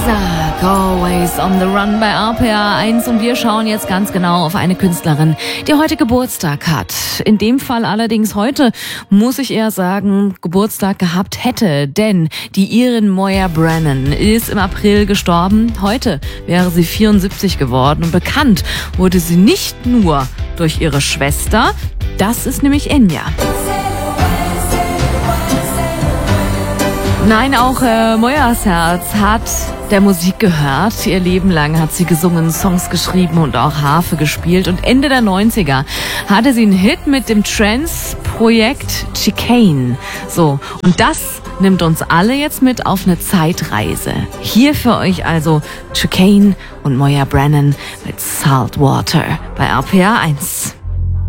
Isaac, Always on the Run bei RPA 1 und wir schauen jetzt ganz genau auf eine Künstlerin, die heute Geburtstag hat. In dem Fall allerdings heute, muss ich eher sagen, Geburtstag gehabt hätte, denn die Irin Moya Brennan ist im April gestorben. Heute wäre sie 74 geworden und bekannt wurde sie nicht nur durch ihre Schwester, das ist nämlich Enya. Nein, auch Moyas Herz hat der Musik gehört. Ihr Leben lang hat sie gesungen, Songs geschrieben und auch Harfe gespielt. Und Ende der 90er hatte sie einen Hit mit dem Trance-Projekt Chicane. So, und das nimmt uns alle jetzt mit auf eine Zeitreise. Hier für euch also Chicane und Moya Brennan mit Saltwater bei RPA 1.